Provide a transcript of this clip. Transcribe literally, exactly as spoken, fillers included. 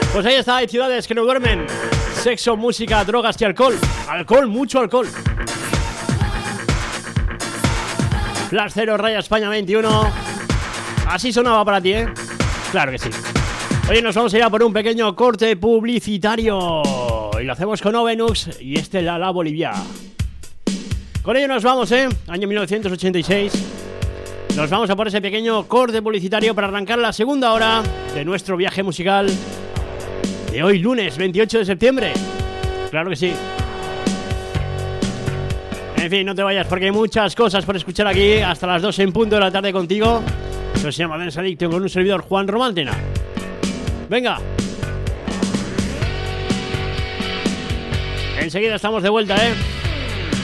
Pues ahí está, hay ciudades que no duermen. Sexo, música, drogas y alcohol. Alcohol, mucho alcohol. Flash cero, Raya España veintiuno. Así sonaba para ti, ¿eh? Claro que sí. Oye, nos vamos a ir a por un pequeño corte publicitario. Y lo hacemos con Ovenux y este La La Bolivia. Con ello nos vamos, ¿eh? Año mil novecientos ochenta y seis. Nos vamos a por ese pequeño corte publicitario para arrancar la segunda hora de nuestro viaje musical de hoy, lunes veintiocho de septiembre. Claro que sí. En fin, no te vayas porque hay muchas cosas por escuchar aquí hasta las dos en punto de la tarde contigo. Eso se llama Dance Addiction con un servidor, Juan Romantena. Venga. Enseguida estamos de vuelta, ¿eh?